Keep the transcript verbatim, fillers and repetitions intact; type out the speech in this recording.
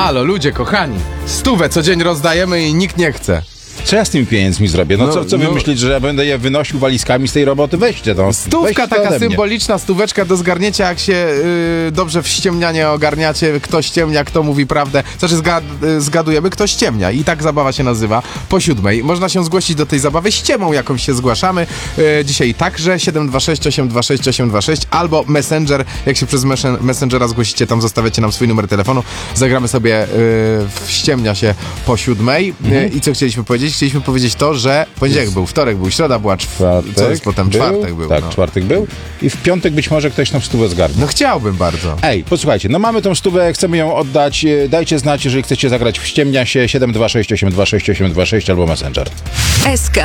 Halo, ludzie kochani, stówę co dzień rozdajemy i nikt nie chce. Co ja z tymi pieniędzmi zrobię? No, No, co, co wy no. myślicie, że ja będę je wynosił walizkami z tej roboty? Weźcie to. Stówka Weźcie to taka ode mnie. symboliczna, stóweczka do zgarnięcia, jak się yy, dobrze w ściemnianie ogarniacie, kto ściemnia, kto mówi prawdę. Znaczy zgad, yy, zgadujemy, kto ściemnia i tak zabawa się nazywa. Po siódmej można się zgłosić do tej zabawy, ściemą jakąś się zgłaszamy. Yy, dzisiaj także siedem dwa sześć osiem dwa sześć osiem dwa sześć albo Messenger, jak się przez mes- Messengera zgłosicie, tam zostawiacie nam swój numer telefonu. Zagramy sobie yy, w ściemnia się po siódmej. Yy, I co chcieliśmy powiedzieć? Chcieliśmy powiedzieć to, że poniedziałek był, wtorek był, środa była, czwartek, co jest potem? był, Czwartek był. Tak, no. czwartek był. I w piątek być może ktoś nam stówę zgarnie. No chciałbym bardzo. Ej, posłuchajcie, no mamy tą stówę, chcemy ją oddać. e, Dajcie znać, jeżeli chcecie zagrać w ściemnia się siedem dwa sześć osiem dwa sześć osiem dwa sześć albo Messenger. S K